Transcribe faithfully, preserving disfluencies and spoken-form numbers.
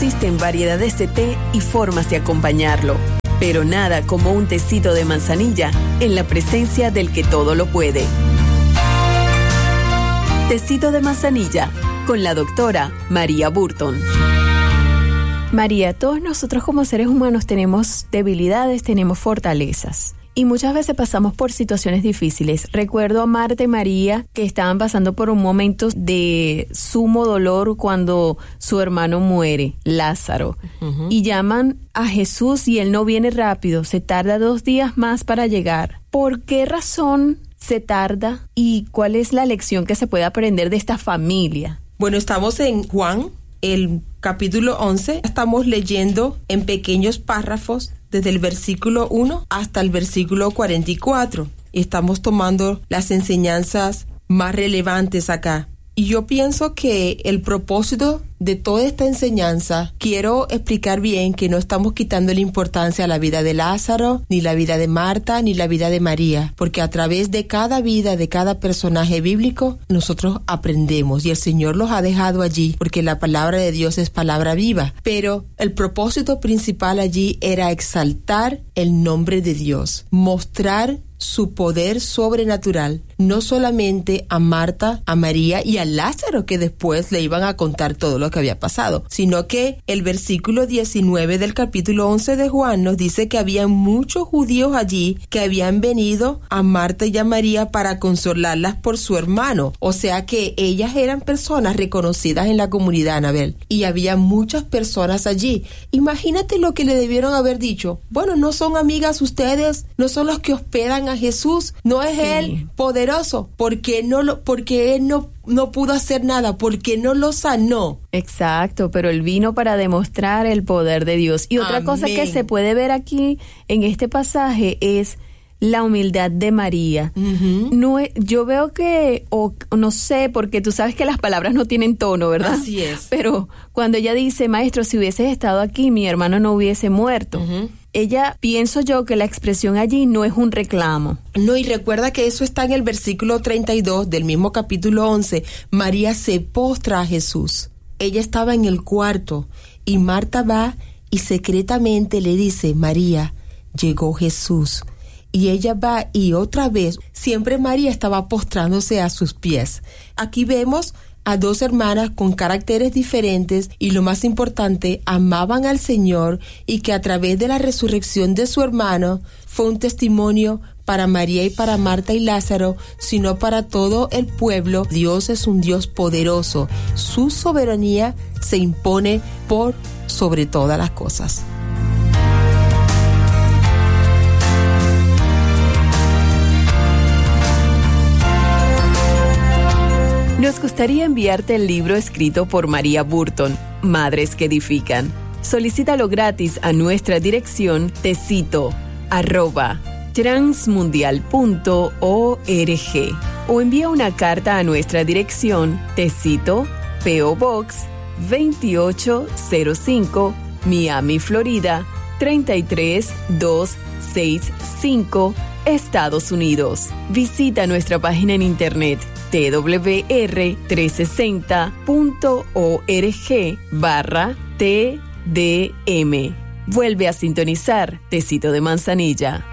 Existen variedades de té y formas de acompañarlo, pero nada como un tecito de manzanilla en la presencia del que todo lo puede. Tecito de manzanilla con la doctora María Burton. María, todos nosotros como seres humanos tenemos debilidades, tenemos fortalezas. Y muchas veces pasamos por situaciones difíciles. Recuerdo a Marta y María que estaban pasando por un momento de sumo dolor cuando su hermano muere, Lázaro. Uh-huh. Y llaman a Jesús y él no viene rápido, se tarda dos días más para llegar. ¿Por qué razón se tarda? ¿Y cuál es la lección que se puede aprender de esta familia? Bueno, estamos en Juan, el capítulo once. Estamos leyendo en pequeños párrafos desde el versículo uno hasta el versículo cuarenta y cuatro. Y estamos tomando las enseñanzas más relevantes acá. Y yo pienso que el propósito de toda esta enseñanza, quiero explicar bien que no estamos quitando la importancia a la vida de Lázaro, ni la vida de Marta, ni la vida de María, porque a través de cada vida, de cada personaje bíblico, nosotros aprendemos y el Señor los ha dejado allí, porque la palabra de Dios es palabra viva. Pero el propósito principal allí era exaltar el nombre de Dios, mostrar su poder sobrenatural, no solamente a Marta, a María y a Lázaro, que después le iban a contar todo lo que había pasado, sino que el versículo diecinueve del capítulo once de Juan nos dice que había muchos judíos allí que habían venido a Marta y a María para consolarlas por su hermano. O sea que ellas eran personas reconocidas en la comunidad, Anabel, y había muchas personas allí. Imagínate lo que le debieron haber dicho. Bueno, ¿no son amigas ustedes? ¿No son los que hospedan a Jesús? ¿No es sí. él poderoso? ¿Por qué no lo, porque él no no pudo hacer nada? ¿Por qué no lo sanó? Exacto, pero él vino para demostrar el poder de Dios. Y otra Amén. Cosa que se puede ver aquí en este pasaje es la humildad de María. Uh-huh. No, yo veo que, o no sé, porque tú sabes que las palabras no tienen tono, ¿verdad? Así es. Pero cuando ella dice, maestro, si hubieses estado aquí, mi hermano no hubiese muerto. Uh-huh. Ella, pienso yo que la expresión allí no es un reclamo. No, y recuerda que eso está en el versículo treinta y dos del mismo capítulo once. María se postra a Jesús. Ella estaba en el cuarto y Marta va y secretamente le dice, María, llegó Jesús. Y ella va y otra vez, siempre María estaba postrándose a sus pies. Aquí vemos a dos hermanas con caracteres diferentes y lo más importante, amaban al Señor y que a través de la resurrección de su hermano fue un testimonio para María y para Marta y Lázaro, sino para todo el pueblo. Dios es un Dios poderoso. Su soberanía se impone por sobre todas las cosas. Nos gustaría enviarte el libro escrito por María Burton, Madres que Edifican. Solicítalo gratis a nuestra dirección tecito arroba transmundial punto org o envía una carta a nuestra dirección Tecito, P O Box veintiocho cero cinco, Miami, Florida treinta y tres mil doscientos sesenta y cinco, Estados Unidos. Visita nuestra página en internet t w r trescientos sesenta punto org barra T D M. Vuelve a sintonizar Tecito de Manzanilla.